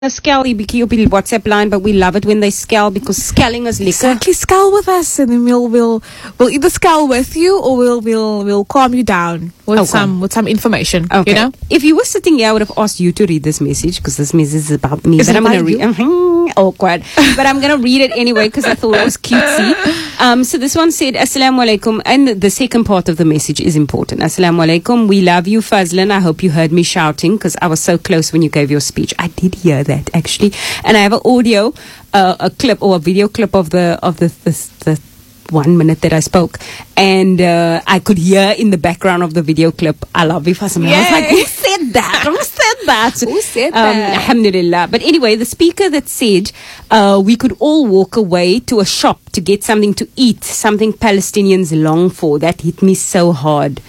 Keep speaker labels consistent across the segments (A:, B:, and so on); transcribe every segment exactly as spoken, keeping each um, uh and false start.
A: Scal Ibiki op die WhatsApp line, but we love it when they scal because scaling is lekker.
B: Exactly, scal with us, and then we'll we'll we'll either scal with you or we'll we'll we'll calm you down with
A: Okay.
B: some with some information.
A: Okay.
B: You know,
A: If you were sitting here, I would have asked you to read this message because this message is about me.
B: Is
A: but
B: it
A: I'm going to
B: about
A: read. Mhm, awkward. But I'm going to read it anyway because I thought it was cutesy. Um, so this one said, Assalamu alaikum. And the second part of the message is important. Assalamu alaikum. We love you, Fazlan. I hope you heard me shouting because I was so close when you gave your speech. I did hear that actually. And I have an audio, uh, a clip or a video clip of the of the the, the one minute that I spoke, and uh, I could hear in the background of the video clip, I love you, Fatima. I was like, who said that? Who said that?
B: Who said
A: um,
B: that?
A: Alhamdulillah. But anyway, the speaker that said uh, we could all walk away to a shop to get something to eat, something Palestinians long for, that hit me so hard.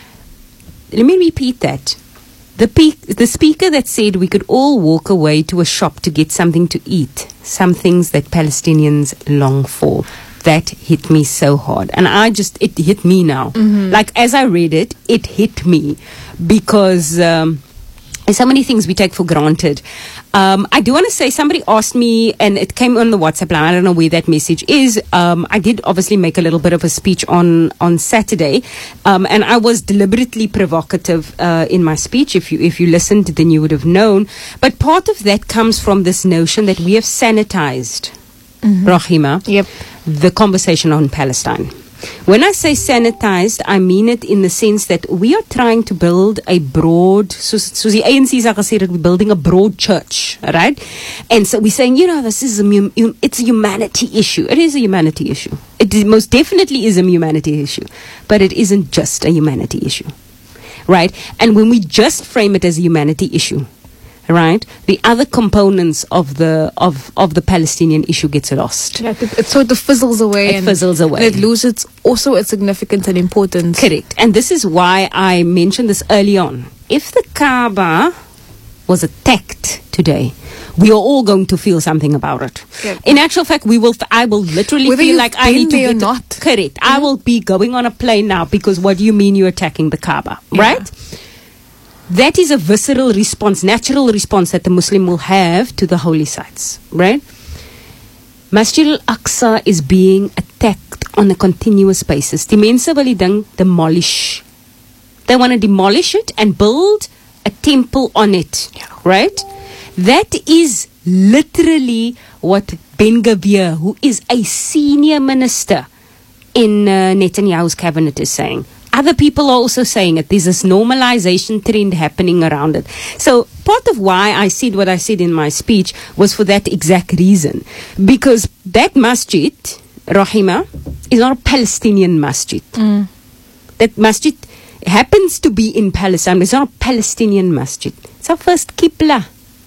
A: Let me repeat that. The, pe- the speaker that said we could all walk away to a shop to get something to eat, some things that Palestinians long for. That hit me so hard. And I just, it hit me now.
B: Mm-hmm.
A: Like, as I read it, it hit me because um, there's so many things we take for granted. Um, I do want to say, somebody asked me, and it came on the WhatsApp line, I don't know where that message is. Um, I did obviously make a little bit of a speech on, on Saturday, um, and I was deliberately provocative uh, in my speech. If you, if you listened, then you would have known. But part of that comes from this notion that we have sanitized, mm-hmm. Rahima,
B: Yep.
A: the conversation on Palestine. When I say sanitized, I mean it in the sense that we are trying to build a broad, so, so the A N C said that we're building a broad church, right? And so we're saying, you know, this is a, hum- it's a humanity issue. It is a humanity issue. It is, most definitely is a humanity issue, but it isn't just a humanity issue, right? And when we just frame it as a humanity issue, right, the other components of the of, of the Palestinian issue gets lost.
B: Like it, it sort of fizzles away.
A: It
B: and,
A: fizzles away.
B: and it loses also its significance and importance.
A: Correct. And this is why I mentioned this early on. If the Kaaba was attacked today, we are all going to feel something about it.
B: Yeah.
A: In actual fact, we will. I will literally
B: Whether
A: feel
B: you've
A: like I
B: been
A: need to
B: there or
A: get
B: not.
A: Correct. Mm-hmm. I will be going on a plane now because what do you mean you're attacking the Kaaba,
B: Yeah.
A: right? That is a visceral response, natural response that the Muslim will have to the holy sites, right? Masjid al-Aqsa is being attacked on a continuous basis. Die mense wil die ding demolish. They want to demolish it and build a temple on it,
B: Yeah.
A: right? That is literally what Ben Gvir, who is a senior minister in uh, Netanyahu's cabinet, is saying. Other people are also saying it. There's this normalization trend happening around it. So part of why I said what I said in my speech was for that exact reason. Because that masjid, Rahima, is not a Palestinian masjid.
B: Mm.
A: That masjid happens to be in Palestine. It's not a Palestinian masjid. It's our first Qibla.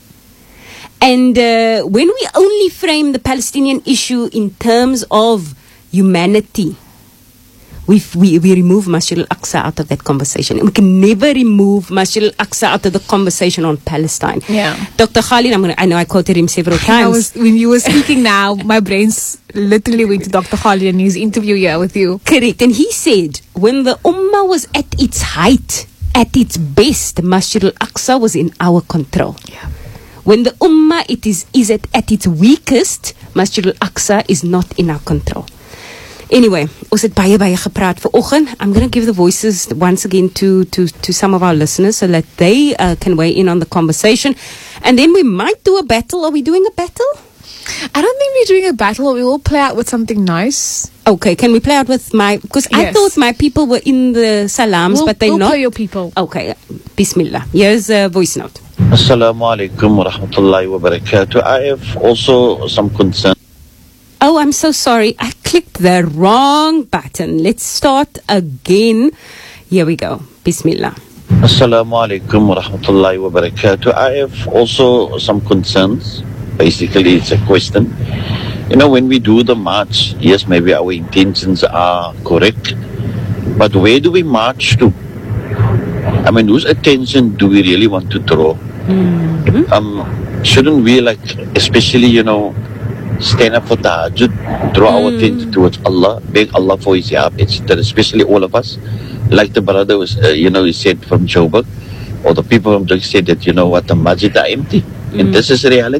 A: And uh, when we only frame the Palestinian issue in terms of humanity, We, we we remove Masjid al-Aqsa out of that conversation. And we can never remove Masjid al-Aqsa out of the conversation on Palestine.
B: Yeah.
A: Doctor Khalid, I'm gonna, I know I quoted him several
B: I
A: times.
B: was, when you were speaking now, my brains literally went to Doctor Khalid and his interview here with you.
A: Correct. And he said, when the Ummah was at its height, at its best, Masjid al-Aqsa was in our control.
B: Yeah.
A: When the Ummah it is, is at, at its weakest, Masjid al-Aqsa is not in our control. Anyway, ons het baie baie gepraat vanoggend. I'm going to give the voices once again to to to some of our listeners so that they uh, can weigh in on the conversation, and then we might do a battle. Are we doing a battle?
B: I don't think we're doing a battle. We will play out with something nice.
A: Okay, can we play out with my? Because I
B: Yes.
A: thought my people were in the salams,
B: We'll,
A: but they're
B: we'll
A: not.
B: play your people.
A: Okay, Bismillah. Here's a voice note.
C: Assalamu alaikum wa rahmatullahi wa barakatuh. I have also some concern.
A: Oh, I'm so sorry. I clicked the wrong button. Let's start again. Here we go. Bismillah.
C: Assalamu alaikum wa rahmatullahi wa barakatuh. I have also some concerns. Basically, it's a question. You know, when we do the march, yes, maybe our intentions are correct, but where do we march to? I mean, whose attention do we really want to draw?
A: Mm-hmm.
C: Um, shouldn't we, like, especially, you know, stand up for tahajjud, draw mm. our attention towards Allah, beg Allah for His help, et cetera. Especially all of us, like the brother was, uh, you know, he said from Joburg, or the people from Joburg said that, you know what, the masjid are empty. And this is reality.